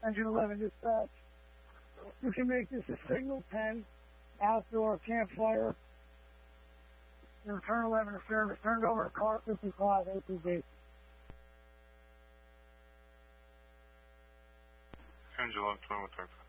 Engine 11 dispatch. You can make this a signal 10, outdoor campfire. Return 11 to service, turned over to car 55, APD. Engine 11, 21,